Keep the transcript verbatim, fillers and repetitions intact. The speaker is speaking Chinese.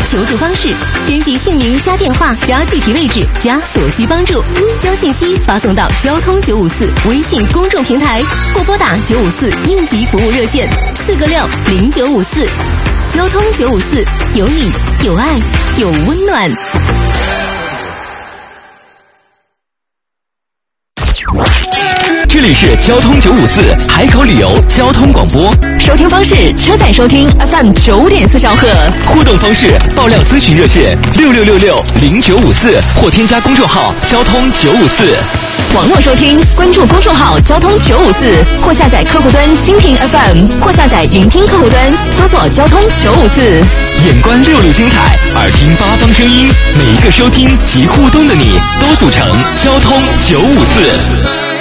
求助方式，编辑姓名加电话加具体位置加所需帮助，将信息发送到交通九五四微信公众平台或拨打九五四应急服务热线四个六零九五四。交通九五四，有你有爱有温暖。 这里是交通九五四海口旅游交通广播， 收听方式：车载收听 F M 九点四兆赫。 互动方式：爆料咨询热线六六六六零九五四，或添加公众号交通九五四。 网络收听，关注公众号交通九五四，或下载客户端蜻蜓 F M， 或下载云听客户端，搜索交通九五四。 眼观六路精彩，耳听八方声音，每一个收听及互动的你，都组成交通九五四。